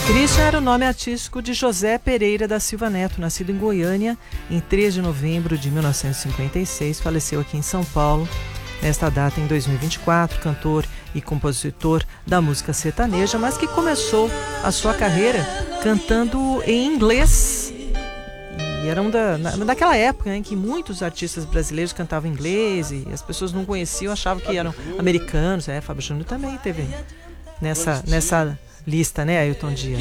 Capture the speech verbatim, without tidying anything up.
Christian era o nome artístico de José Pereira da Silva Neto, nascido em Goiânia em três de novembro de mil novecentos e cinquenta e seis, faleceu aqui em São Paulo nesta data em dois mil e vinte e quatro, cantor e compositor da música sertaneja, mas que começou a sua carreira cantando em inglês. E era um da, na, daquela época, né, em que muitos artistas brasileiros cantavam em inglês e as pessoas não conheciam, achavam que eram americanos. É, Fábio Júnior também teve nessa, nessa lista, né, Ailton Dias?